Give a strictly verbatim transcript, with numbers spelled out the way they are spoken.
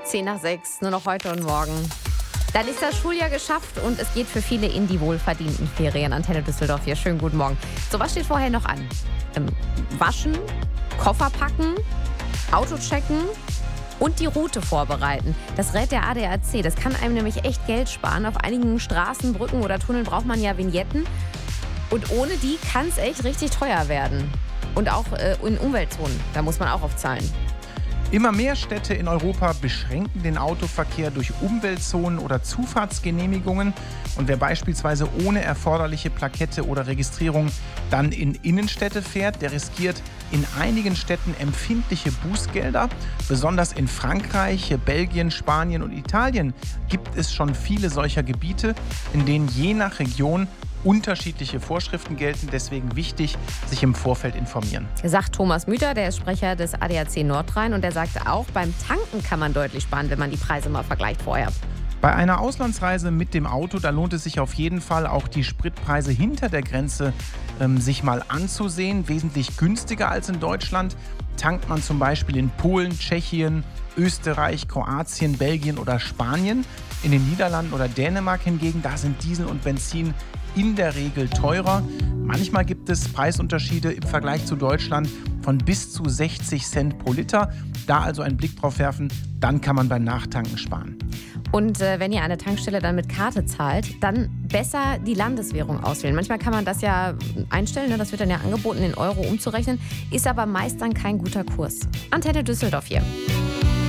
zehn nach sechs, nur noch heute und morgen. Dann ist das Schuljahr geschafft und es geht für viele in die wohlverdienten Ferien. Antenne Düsseldorf hier, schönen guten Morgen. So, was steht vorher noch an? Ähm, waschen, Koffer packen, Auto checken und die Route vorbereiten. Das rät der A D A C. Das kann einem nämlich echt Geld sparen. Auf einigen Straßen, Brücken oder Tunneln braucht man ja Vignetten. Und ohne die kann es echt richtig teuer werden. Und auch äh, in Umweltzonen, da muss man auch aufzahlen. Immer mehr Städte in Europa beschränken den Autoverkehr durch Umweltzonen oder Zufahrtsgenehmigungen. Und wer beispielsweise ohne erforderliche Plakette oder Registrierung dann in Innenstädte fährt, der riskiert in einigen Städten empfindliche Bußgelder. Besonders in Frankreich, Belgien, Spanien und Italien gibt es schon viele solcher Gebiete, in denen je nach Region unterschiedliche Vorschriften gelten. Deswegen wichtig, sich im Vorfeld informieren. Sagt Thomas Müther, der ist Sprecher des A D A C Nordrhein. Und der sagte auch, beim Tanken kann man deutlich sparen, wenn man die Preise mal vergleicht vorher. Bei einer Auslandsreise mit dem Auto, da lohnt es sich auf jeden Fall auch die Spritpreise hinter der Grenze ähm, sich mal anzusehen. Wesentlich günstiger als in Deutschland. Tankt man zum Beispiel in Polen, Tschechien, Österreich, Kroatien, Belgien oder Spanien. In den Niederlanden oder Dänemark hingegen, da sind Diesel und Benzin in der Regel teurer. Manchmal gibt es Preisunterschiede im Vergleich zu Deutschland von bis zu sechzig Cent pro Liter. Da also einen Blick drauf werfen, dann kann man beim Nachtanken sparen. Und äh, wenn ihr an der Tankstelle dann mit Karte zahlt, dann besser die Landeswährung auswählen. Manchmal kann man das ja einstellen, ne? Das wird dann ja angeboten, in Euro umzurechnen, ist aber meist dann kein guter Kurs. Antenne Düsseldorf hier.